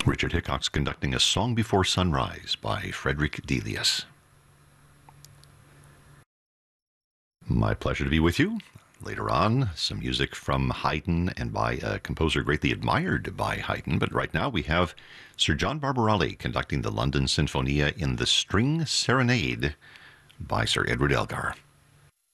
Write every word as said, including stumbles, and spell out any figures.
Richard Hickox conducting A Song Before Sunrise by Frederick Delius. My pleasure to be with you. Later on, some music from Haydn and by a composer greatly admired by Haydn. But right now we have Sir John Barbarelli conducting the London Sinfonia in the String Serenade by Sir Edward Elgar.